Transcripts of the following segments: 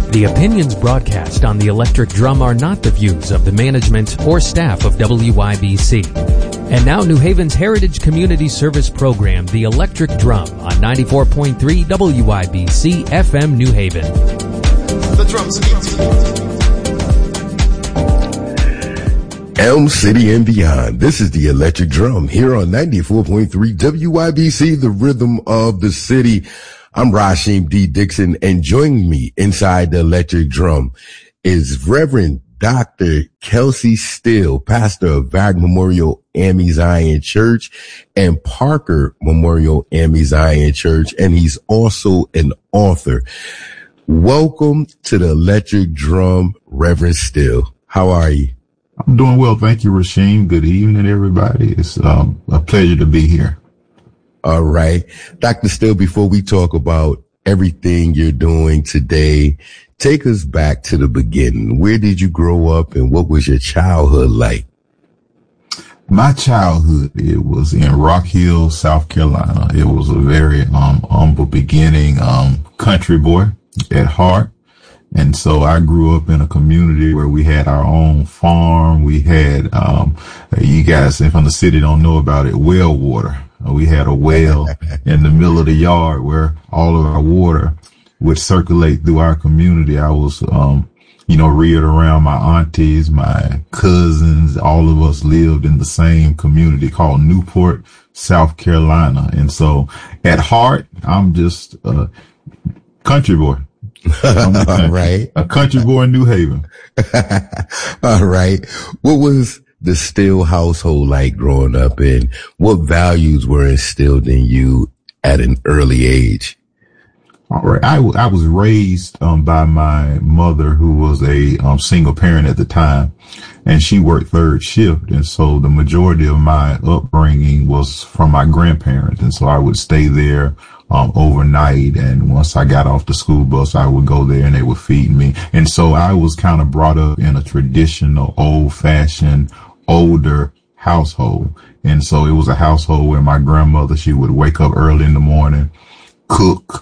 The opinions broadcast on the Electric Drum are not the views of the management or staff of WYBC. And now New Haven's Heritage Community Service program, The Electric Drum, on 94.3 WYBC FM New Haven. The drums beat. Elm City and beyond. This is The Electric Drum here on 94.3 WYBC, the rhythm of the city. I'm Rasheem D. Dixon, and joining me inside the Electric Drum is Reverend Dr. Kelsey Steele, pastor of Varick Memorial AME Zion Church and Parker Memorial AME Zion Church, and he's also an author. Welcome to the Electric Drum, Reverend Steele. How are you? I'm doing well. Thank you, Rasheem. Good evening, everybody. It's a pleasure to be here. All right. Dr. Steele, before we talk about everything you're doing today, take us back to the beginning. Where did you grow up and what was your childhood like? My childhood, it was in Rock Hill, South Carolina. It was a very humble beginning, country boy at heart. And so I grew up in a community where we had our own farm. We had, you guys from the city don't know about it, well water. We had a well in the middle of the yard where all of our water would circulate through our community. I was, reared around my aunties, my cousins. All of us lived in the same community called Newport, South Carolina. And so at heart, I'm just a country boy. All right. A country boy in New Haven. All right. What was the Steele household like growing up, and what values were instilled in you at an early age? All right. I was raised by my mother, who was a single parent at the time, and she worked third shift. And so the majority of my upbringing was from my grandparents. And so I would stay there overnight. And once I got off the school bus, I would go there and they would feed me. And so I was kind of brought up in a traditional, old fashioned, older household. And so it was a household where my grandmother, she would wake up early in the morning, cook.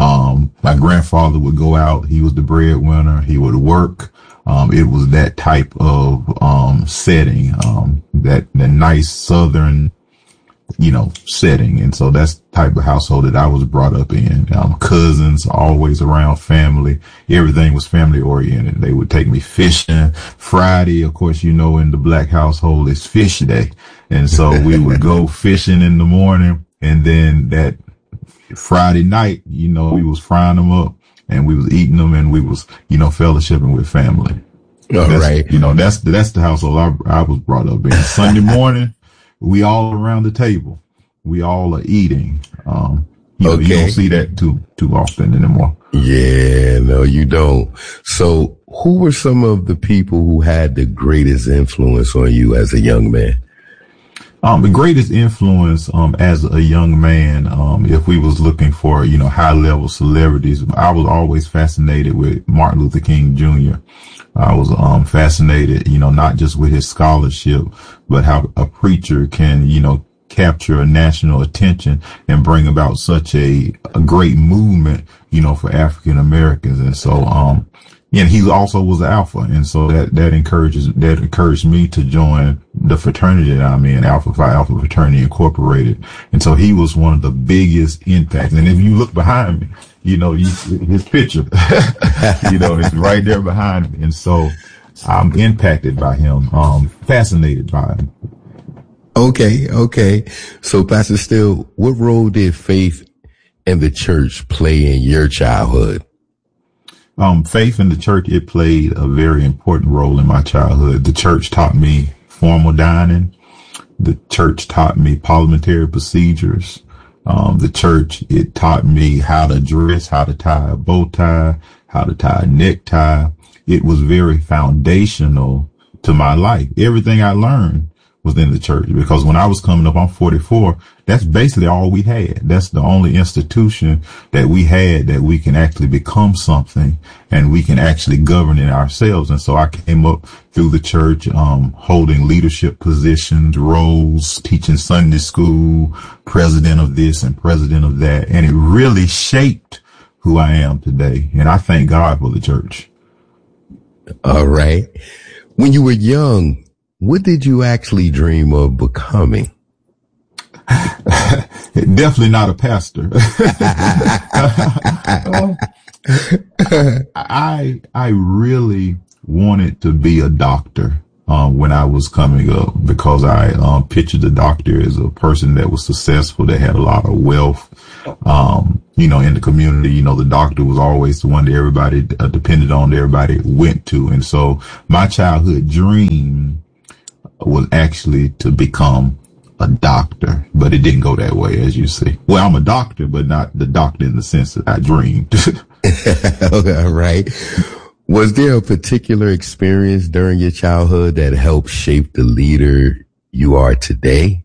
My grandfather would go out. He was the breadwinner. He would work. It was that type of, setting, that nice southern, setting. And so that's the type of household that I was brought up in. Cousins, always around family. Everything was family oriented. They would take me fishing. Friday, of course, in the black household, it's fish day. And so we would go fishing in the morning, and then that Friday night, we was frying them up and we was eating them, and we was, fellowshipping with family. Right. That's the household I was brought up in. Sunday morning, we all around the table. We all are eating. You don't see that too often anymore. Yeah, no, you don't. So who were some of the people who had the greatest influence on you as a young man? The greatest influence, as a young man, if we was looking for, high level celebrities, I was always fascinated with Martin Luther King Jr. I was, fascinated, not just with his scholarship, but how a preacher can, capture a national attention and bring about such a great movement, for African Americans. And so, and he also was the alpha. And so that encouraged me to join the fraternity that I'm in, Alpha Phi Alpha Fraternity Incorporated. And so he was one of the biggest impacts. And if you look behind me, his picture, it's right there behind me. And so I'm impacted by him, fascinated by him. Okay. So Pastor Steele, what role did faith and the church play in your childhood? Faith in the church, it played a very important role in my childhood. The church taught me formal dining. The church taught me parliamentary procedures. The church, it taught me how to dress, how to tie a bow tie, how to tie a necktie. It was very foundational to my life. Everything I learned was in the church, because when I was coming up, I'm 44. That's basically all we had. That's the only institution that we had that we can actually become something and we can actually govern it ourselves. And so I came up through the church, holding leadership positions, roles, teaching Sunday school, president of this and president of that. And it really shaped who I am today. And I thank God for the church. All right. When you were young, what did you actually dream of becoming? Definitely not a pastor. I really wanted to be a doctor when I was coming up, because I pictured the doctor as a person that was successful, that had a lot of wealth, in the community. The doctor was always the one that everybody depended on, that everybody went to. And so my childhood dream was actually to become a doctor, but it didn't go that way, as you see. Well, I'm a doctor, but not the doctor in the sense that I dreamed. Okay, all right. Was there a particular experience during your childhood that helped shape the leader you are today?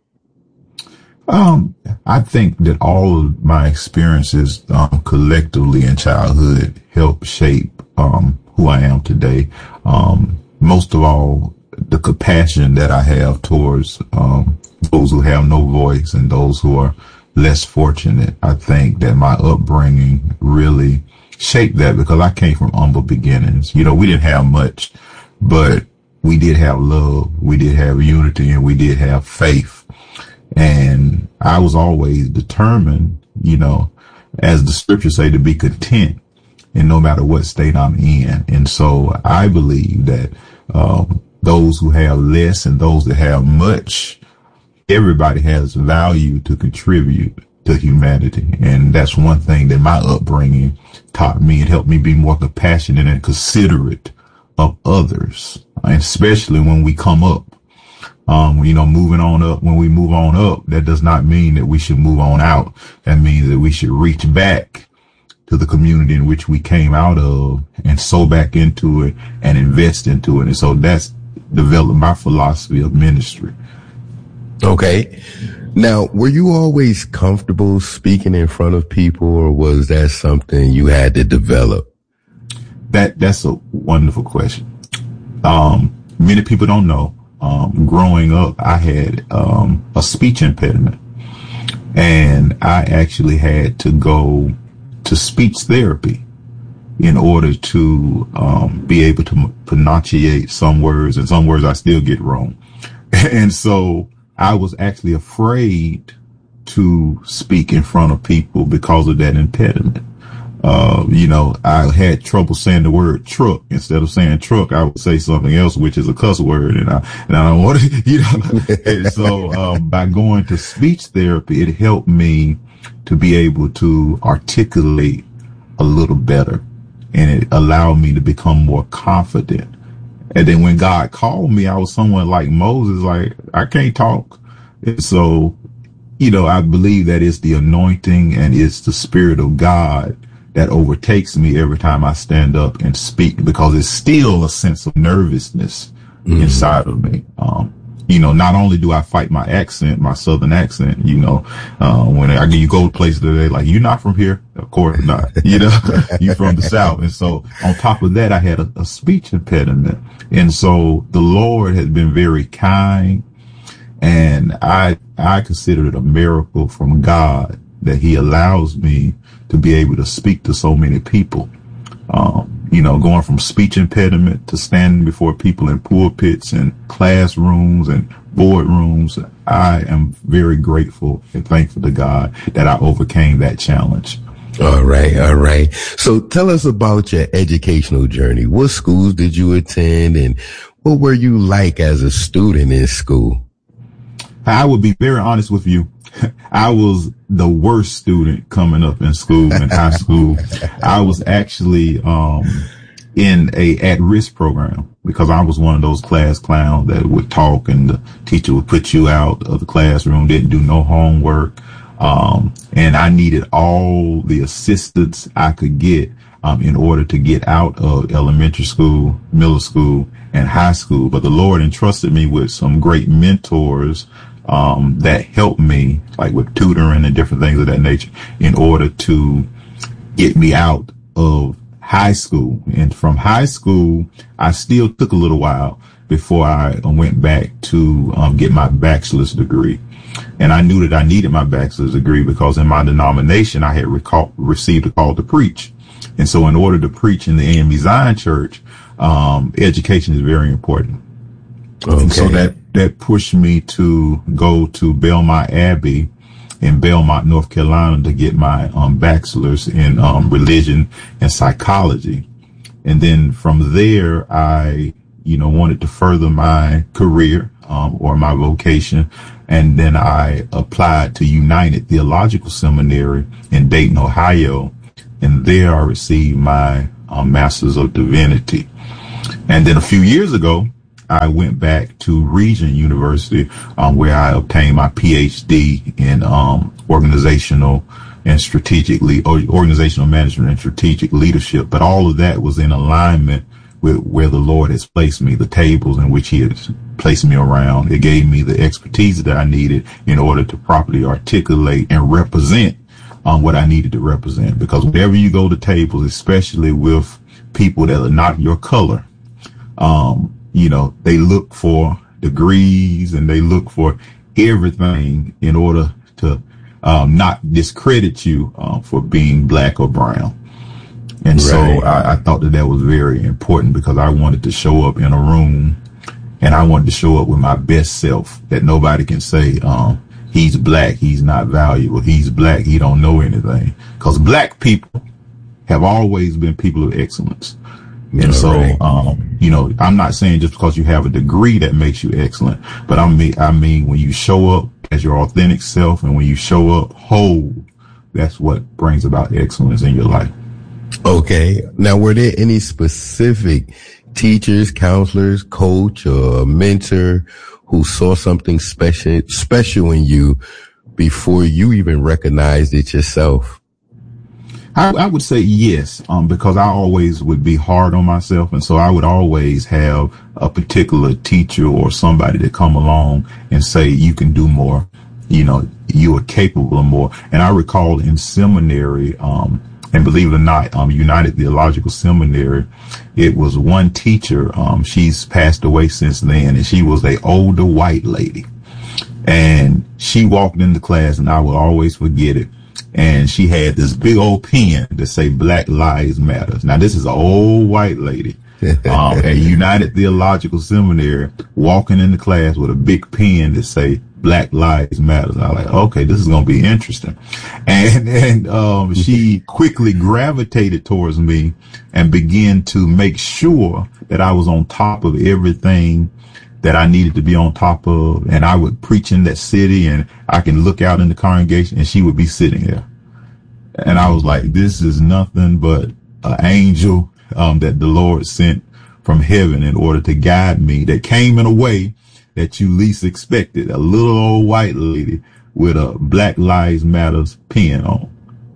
I think that all of my experiences collectively in childhood helped shape who I am today. Most of all, the compassion that I have towards those who have no voice and those who are less fortunate. I think that my upbringing really shaped that, because I came from humble beginnings. We didn't have much, but we did have love, we did have unity, and we did have faith. And I was always determined, as the scriptures say, to be content in no matter what state I'm in. And so I believe that those who have less and those that have much, everybody has value to contribute to humanity. And that's one thing that my upbringing taught me. It helped me be more compassionate and considerate of others, and especially when we come up. Moving on up, when we move on up, that does not mean that we should move on out. That means that we should reach back to the community in which we came out of and sow back into it and invest into it. And so that's developed my philosophy of ministry. Okay. Now, were you always comfortable speaking in front of people, or was that something you had to develop? That's a wonderful question. Many people don't know. Growing up, I had a speech impediment, and I actually had to go to speech therapy in order to be able to pronunciate some words, and some words I still get wrong. And so I was actually afraid to speak in front of people because of that impediment. I had trouble saying the word truck. Instead of saying truck, I would say something else, which is a cuss word. And I don't want to, And so, by going to speech therapy, it helped me to be able to articulate a little better, and it allowed me to become more confident. And then when God called me, I was someone like Moses, like, I can't talk. And so, I believe that it's the anointing and it's the Spirit of God that overtakes me every time I stand up and speak, because it's still a sense of nervousness inside of me. Not only do I fight my accent, my Southern accent, when you go to places that they like, you're not from here. Of course not. You're from the South. And so on top of that, I had a speech impediment. And so the Lord has been very kind, and I consider it a miracle from God that He allows me to be able to speak to so many people. Going from speech impediment to standing before people in pulpits and classrooms and boardrooms, I am very grateful and thankful to God that I overcame that challenge. All right. So tell us about your educational journey. What schools did you attend, and what were you like as a student in school? I would be very honest with you. I was the worst student coming up in school, in high school. I was actually in a at-risk program, because I was one of those class clowns that would talk, and the teacher would put you out of the classroom, didn't do no homework. And I needed all the assistance I could get in order to get out of elementary school, middle school, and high school. But the Lord entrusted me with some great mentors that helped me, like with tutoring and different things of that nature, in order to get me out of high school. And from high school, I still took a little while before I went back to get my bachelor's degree. And I knew that I needed my bachelor's degree because in my denomination, I had received a call to preach. And so in order to preach in the AME Zion Church, education is very important. Okay. And so that pushed me to go to Belmont Abbey in Belmont, North Carolina to get my bachelor's in religion and psychology. And then from there, I, wanted to further my career or my vocation. And then I applied to United Theological Seminary in Dayton, Ohio. And there I received my Master's of Divinity. And then a few years ago, I went back to Regent University, where I obtained my PhD in organizational management and strategic leadership. But all of that was in alignment with where the Lord has placed me, the tables in which He has placed me around. It gave me the expertise that I needed in order to properly articulate and represent what I needed to represent. Because whenever you go to tables, especially with people that are not your color, they look for degrees and they look for everything in order to not discredit you for being black or brown. And right. So I thought that was very important because I wanted to show up in a room and I wanted to show up with my best self, that nobody can say, he's black, he's not valuable, he's black, he don't know anything. Because black people have always been people of excellence. And so, right. I'm not saying just because you have a degree that makes you excellent, but I mean, when you show up as your authentic self and when you show up whole, that's what brings about excellence in your life. Okay. Now, were there any specific teachers, counselors, coach, or mentor who saw something special in you before you even recognized it yourself? I would say yes, because I always would be hard on myself. And so I would always have a particular teacher or somebody to come along and say, you can do more. You are capable of more. And I recall in seminary, and believe it or not, United Theological Seminary, it was one teacher. She's passed away since then, and she was an older white lady. And she walked into class, and I will always forget it. And she had this big old pen that say Black Lives Matter. Now, this is an old white lady at United Theological Seminary walking into class with a big pen that say Black Lives Matter. And I was like, okay, this is going to be interesting. And she quickly gravitated towards me and began to make sure that I was on top of everything that I needed to be on top of. And I would preach in that city and I can look out in the congregation and she would be sitting there. And I was like, this is nothing but an angel that the Lord sent from heaven in order to guide me, that came in a way that you least expected. A little old white lady with a Black Lives Matters pen on.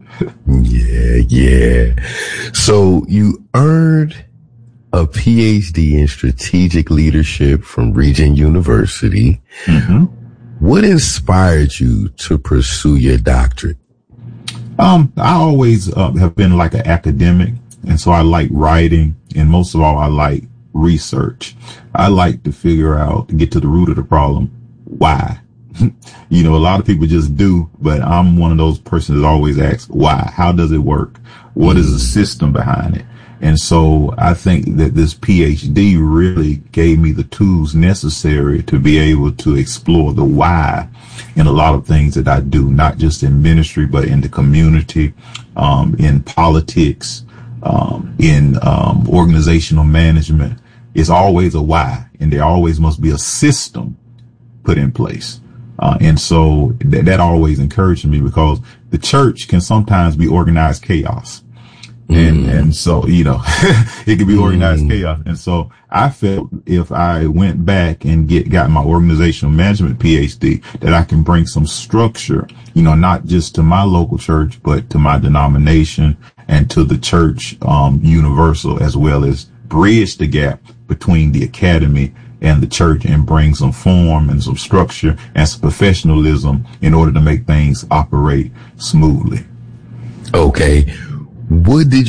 Yeah. So you earned a PhD in strategic leadership from Regent University. Mm-hmm. What inspired you to pursue your doctorate? I always have been like an academic, and so I like writing, and most of all, I like research. I like to get to the root of the problem. Why? A lot of people just do, but I'm one of those persons that always asks, why? How does it work? What is the system behind it? And so I think that this PhD really gave me the tools necessary to be able to explore the why in a lot of things that I do, not just in ministry, but in the community, in politics, in organizational management. It's always a why, and there always must be a system put in place. And so that always encouraged me, because the church can sometimes be organized chaos. And so, it could be organized chaos. And so I felt if I went back and got my organizational management PhD, that I can bring some structure, not just to my local church, but to my denomination and to the church, universal, as well as bridge the gap between the academy and the church and bring some form and some structure and some professionalism in order to make things operate smoothly. Okay. What did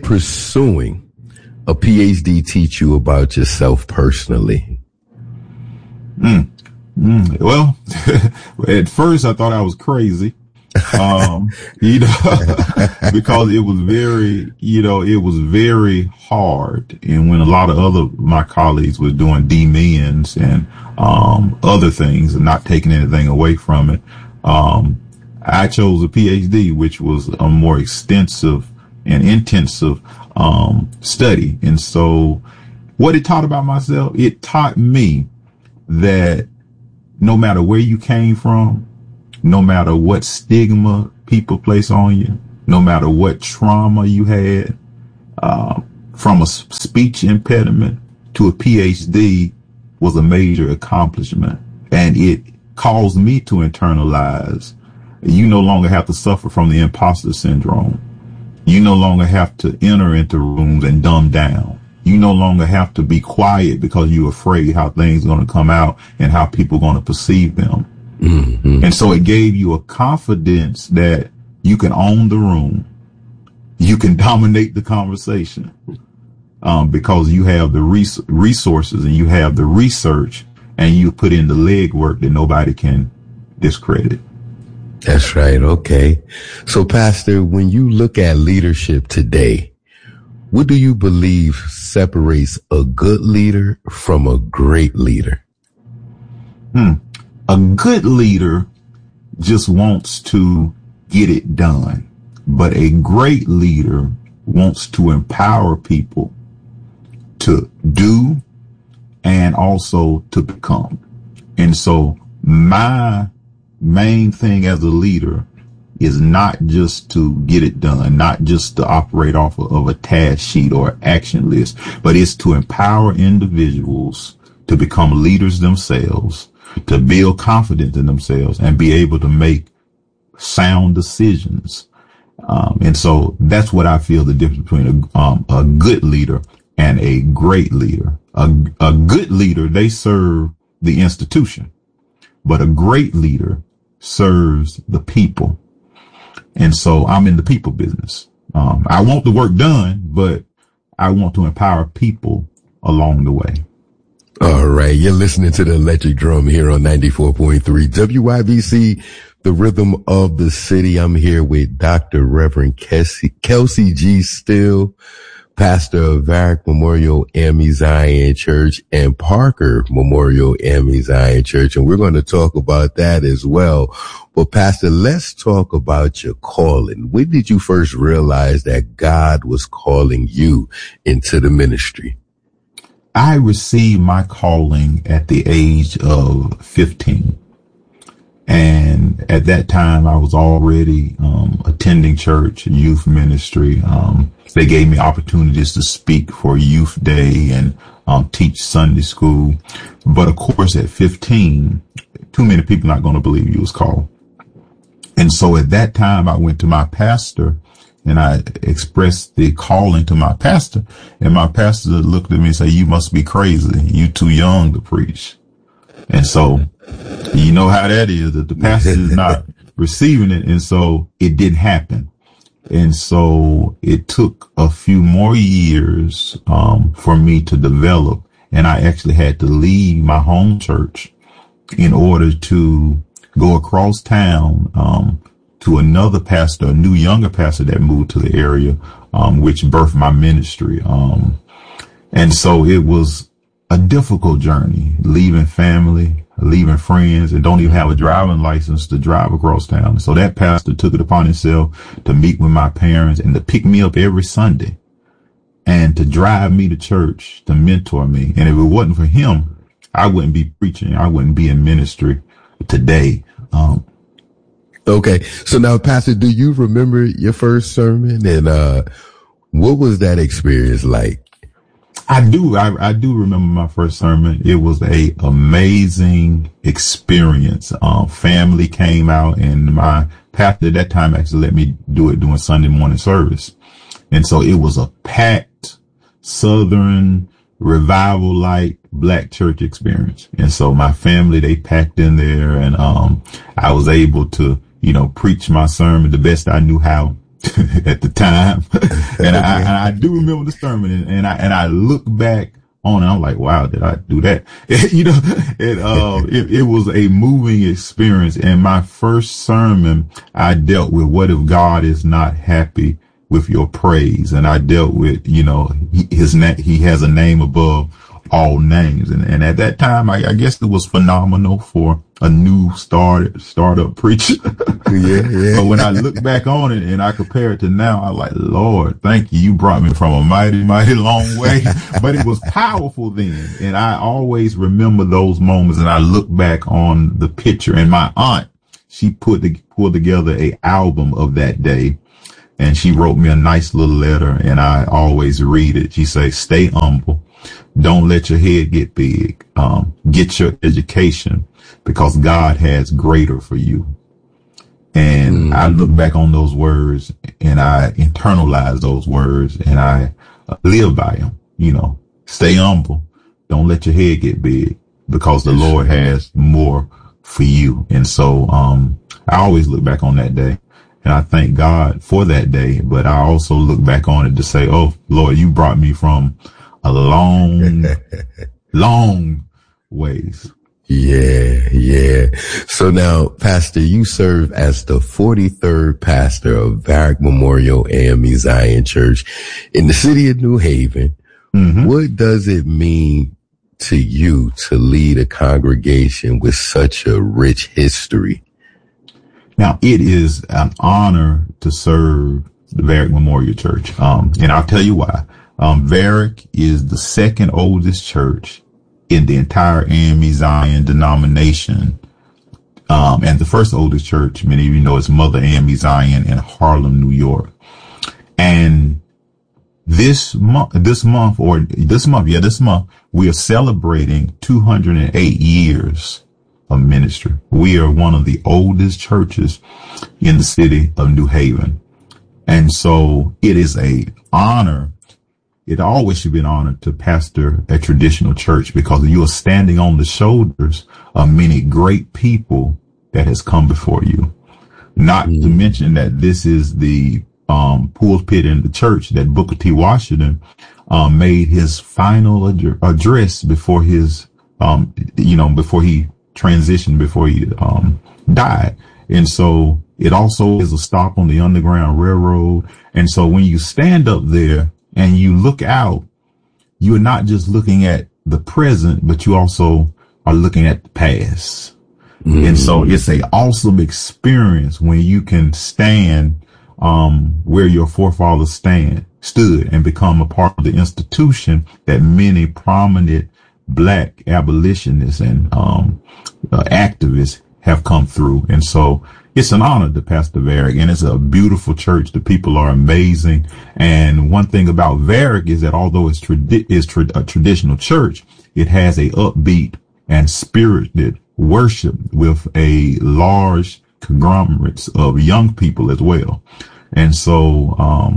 pursuing a PhD teach you about yourself personally? Well, at first I thought I was crazy. Because it was very hard. And when a lot of my colleagues were doing D-Mins and, other things and not taking anything away from it, I chose a PhD, which was a more extensive and intensive, study. And so what it taught about myself, it taught me that no matter where you came from, no matter what stigma people place on you, no matter what trauma you had, from a speech impediment to a PhD was a major accomplishment. And it caused me to internalize, you no longer have to suffer from the imposter syndrome. You no longer have to enter into rooms and dumb down. You no longer have to be quiet because you're afraid how things are going to come out and how people are going to perceive them. Mm-hmm. And so it gave you a confidence that you can own the room. You can dominate the conversation, because you have the resources and you have the research and you put in the legwork that nobody can discredit. That's right. Okay. So, Pastor, when you look at leadership today, what do you believe separates a good leader from a great leader? A good leader just wants to get it done, but a great leader wants to empower people to do and also to become. And so my main thing as a leader is not just to get it done, not just to operate off of a task sheet or action list, but it's to empower individuals to become leaders themselves, to build confidence in themselves and be able to make sound decisions. And so that's what I feel the difference between a good leader and a great leader. A good leader, they serve the institution, but a great leader serves the people. And so I'm in the people business. I want the work done, but I want to empower people along the way. All right. You're listening to the Electric Drum here on 94.3 WYBC, the rhythm of the city. I'm here with Dr. Reverend Kelsey G. Still, pastor of Varick Memorial AME Zion Church and Parker Memorial AME Zion Church. And we're going to talk about that as well. But Pastor, let's talk about your calling. When did you first realize that God was calling you into the ministry? I received my calling at the age of 15. And at that time, I was already attending church, youth ministry. They gave me opportunities to speak for Youth Day and teach Sunday school. But of course, at 15, too many people not going to believe you was called. And so at that time, I went to my pastor and I expressed the calling to my pastor. And my pastor looked at me and said, "You must be crazy. You too young to preach." And so you know how that is, that the pastor is not receiving it. And so it didn't happen. And so it took a few more years for me to develop. And I actually had to leave my home church in order to go across town to another pastor, a new younger pastor that moved to the area, which birthed my ministry. And so it was a difficult journey, leaving family, leaving friends, and don't even have a driving license to drive across town. So that pastor took it upon himself to meet with my parents and to pick me up every Sunday and to drive me to church, to mentor me. And if it wasn't for him, I wouldn't be preaching. I wouldn't be in ministry today. Okay. So now, Pastor, do you remember your first sermon, and what was that experience like? I do. I do remember my first sermon. It was a amazing experience. Family came out, and my pastor at that time actually let me do it during Sunday morning service. And so it was a packed Southern revival-like black church experience. And so my family, they packed in there, and I was able to, preach my sermon the best I knew how at the time. And I do remember the sermon, and I look back on. And I'm like, wow, did I do that? It was a moving experience. And my first sermon, I dealt with what if God is not happy with your praise. And I dealt with, he has a name above all names. And at that time, I guess it was phenomenal for a new startup preacher. Yeah. But when I look back on it and I compare it to now, I'm like, Lord, thank you. You brought me from a mighty, mighty long way. But it was powerful then. And I always remember those moments. And I look back on the picture, and my aunt, she pulled together a album of that day. And she wrote me a nice little letter, and I always read it. She says, stay humble. Don't let your head get big. Get your education, because God has greater for you. And I look back on those words, and I internalize those words, and I live by them. Stay humble. Don't let your head get big, because the Lord has more for you. And so, I always look back on that day, and I thank God for that day. But I also look back on it to say, oh, Lord, you brought me from a long, long ways. Yeah. So now, Pastor, you serve as the 43rd pastor of Varick Memorial AME Zion Church in the city of New Haven. Mm-hmm. What does it mean to you to lead a congregation with such a rich history? Now, it is an honor to serve the Varick Memorial Church. And I'll tell you why. Varick is the second oldest church in the entire AME Zion denomination. And the first oldest church, many of you know, is Mother AME Zion in Harlem, New York. And this month, we are celebrating 208 years of ministry. We are one of the oldest churches in the city of New Haven. And so it is a honor. It always should be an honor to pastor a traditional church, because you are standing on the shoulders of many great people that has come before you. Not to mention that this is the pulpit in the church that Booker T. Washington made his final address before his, before he transitioned, before he died. And so it also is a stop on the Underground Railroad. And so when you stand up there and you look out, you are not just looking at the present, but you also are looking at the past. And so it's an awesome experience when you can stand where your forefathers stood and become a part of the institution that many prominent Black abolitionists and activists have come through. And so it's an honor to pastor Varick, and it's a beautiful church. The people are amazing. And one thing about Varick is that although it's a traditional church, it has a upbeat and spirited worship with a large conglomerate of young people as well. And so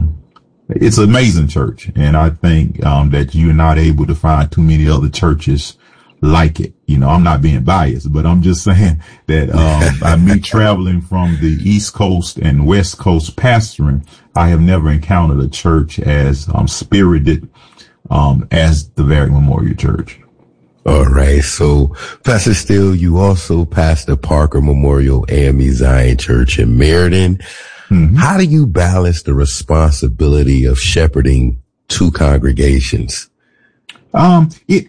it's an amazing church. And I think that you're not able to find too many other churches like it. I'm not being biased, but I'm just saying that by me traveling from the East Coast and West Coast pastoring, I have never encountered a church as spirited as the Varick Memorial Church. All right. So, Pastor Steele, you also pastor Parker Memorial AME Zion Church in Meriden. Mm-hmm. How do you balance the responsibility of shepherding two congregations? I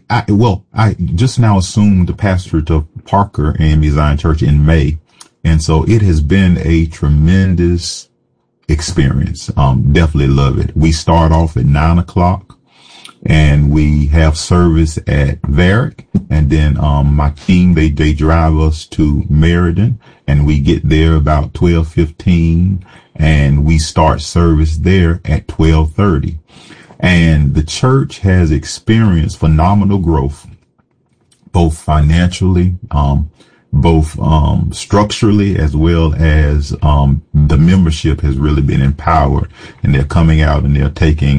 just now assumed the pastorate of Parker AME Zion Church in May. And so it has been a tremendous experience. Definitely love it. We start off at 9:00 and we have service at Varick. And then, my team, they drive us to Meriden, and we get there about 12:15, and we start service there at 12:30. And the church has experienced phenomenal growth, both financially, both structurally, as well as the membership has really been empowered, and they're coming out and they're taking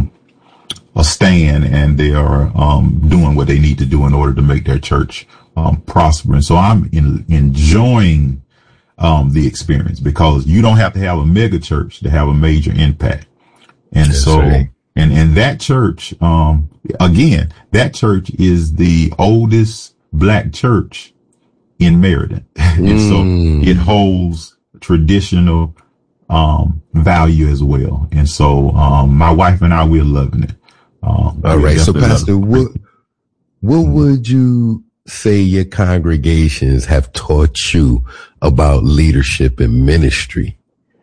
a stand, and they are doing what they need to do in order to make their church prosper. And so I'm enjoying the experience, because you don't have to have a mega church to have a major impact. And that's so right. And that church, again, that church is the oldest black church in Meriden. And so it holds traditional, value as well. And so, my wife and I, we're loving it. All right. So Pastor, what would you say your congregations have taught you about leadership and ministry?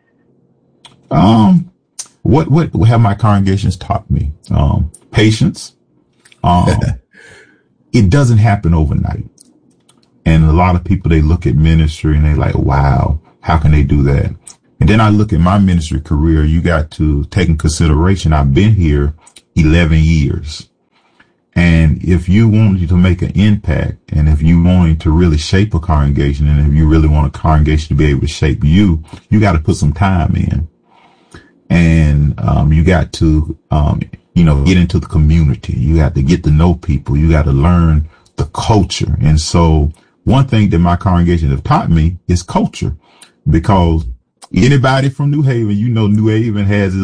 What have my congregations taught me? Patience. It doesn't happen overnight. And a lot of people, they look at ministry and they like, wow, how can they do that? And then I look at my ministry career. You got to take in consideration, I've been here 11 years. And if you wanted to make an impact, and if you wanted to really shape a congregation, and if you really want a congregation to be able to shape you, you got to put some time in. And, you got to, get into the community. You got to get to know people. You got to learn the culture. And so one thing that my congregation have taught me is culture, because anybody from New Haven, New Haven has